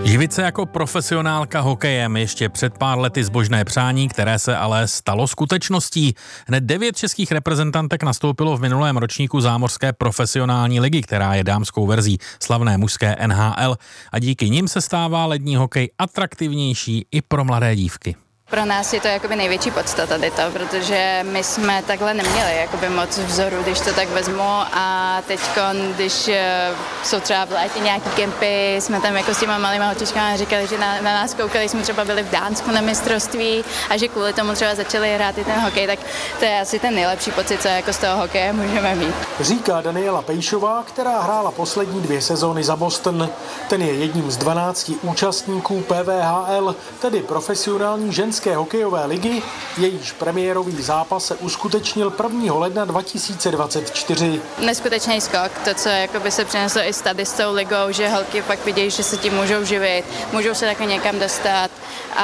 Živit se jako profesionálka hokejem ještě před pár lety zbožné přání, které se ale stalo skutečností. Hned 9 českých reprezentantek nastoupilo v minulém ročníku zámořské profesionální ligy, která je dámskou verzí slavné mužské NHL, a díky nim se stává lední hokej atraktivnější i pro mladé dívky. Pro nás je to jakoby největší podstata tady to, protože my jsme takhle neměli jakoby moc vzoru, když to tak vezmu, a teďko, když jsou třeba v létě nějaký kempy, jsme tam jako s těma malýma holčičkami říkali, že na nás koukali, jsme třeba byli v Dánsku na mistrovství a že kvůli tomu třeba začali hrát i ten hokej, tak to je asi ten nejlepší pocit, co jako z toho hokeje můžeme mít. Říká Daniela Pejšová, která hrála poslední 2 sezóny za Boston. Ten je jedním z 12 účastníků PVHL, tedy profesionální ženské hokejové ligy, jejíž premiérový zápas se uskutečnil 1. ledna 2024. Neskutečný skok, to, co jakoby se přineslo i tady s tou ligou, že holky pak vidějí, že se tím můžou živit, můžou se taky někam dostat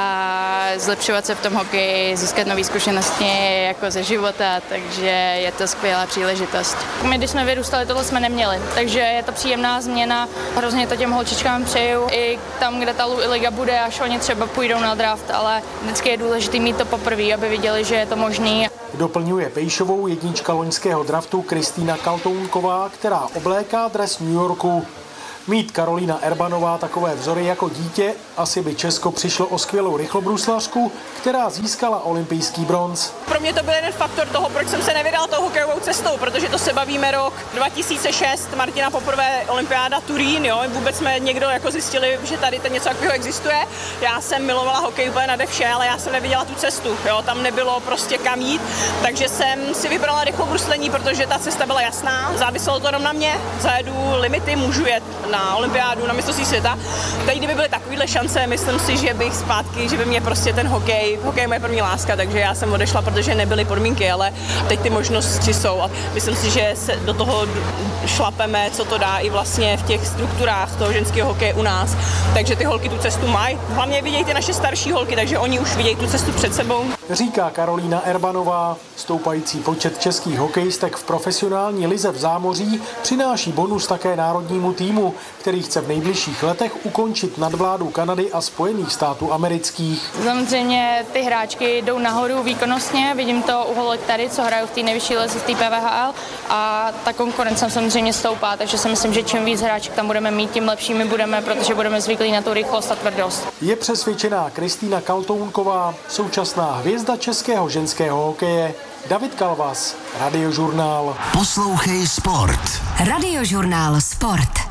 a zlepšovat se v tom hokeji, získat nové zkušenosti jako ze života, takže je to skvělá příležitost. My, když jsme vyrůstali, tohle jsme neměli, takže je to příjemná změna, hrozně to těm holčičkám přeju, i tam, kde ta liga bude, až oni třeba půjdou na draft, ale vždycky je důležité mít to poprvé, aby viděli, že je to možný. Doplňuje Pejšovou jednička loňského draftu Kristýna Kaltounková, která obléká dres New Yorku. Mít Karolína Erbanová takové vzory jako dítě, asi by Česko přišlo o skvělou rychlobruslařku, která získala olympijský bronz. Pro mě to byl jeden faktor toho, proč jsem se nevydal tou hokejovou cestou, protože to se bavíme rok 2006, Martina poprvé olympiáda Turín, jo, vůbec jsme někdo jako zjistili, že tady to něco takového existuje. Já jsem milovala hokej úplně nade vše, ale já jsem neviděla tu cestu, jo, tam nebylo prostě kam jít, takže jsem si vybrala rychlobruslení, protože ta cesta byla jasná, záviselo to jenom na mě, zajedu limity, můžu jet na olympiádu, na mistrovství světa. Tady kdyby byly takovýhle šance, myslím si, že bych zpátky, že by mě prostě ten hokej je moje první láska, takže já jsem odešla, protože nebyly podmínky, ale teď ty možnosti jsou a myslím si, že se do toho šlapeme, co to dá i vlastně v těch strukturách toho ženského hokeje u nás. Takže ty holky tu cestu mají. Hlavně vidějí ty naše starší holky, takže oni už vidějí tu cestu před sebou. Říká Karolína Erbanová. Stoupající počet českých hokejistek v profesionální lize v zámoří přináší bonus také národnímu týmu, který chce v nejbližších letech ukončit nadvládu Kanady a Spojených států amerických. Samozřejmě ty hráčky jdou nahoru výkonnostně, vidím to u holek tady, co hrajou v té nejvyšší lize, v té PVHL, a ta konkurence samozřejmě stoupá, takže si myslím, že čím víc hráček tam budeme mít, tím lepšími budeme, protože budeme zvyklí na tu rychlost a tvrdost. Je přesvědčená Kristýna Kaltounková, současná hvězda českého ženského hokeje. David Kalvas, Radiožurnál. Poslouchej sport. Radiožurnál Sport.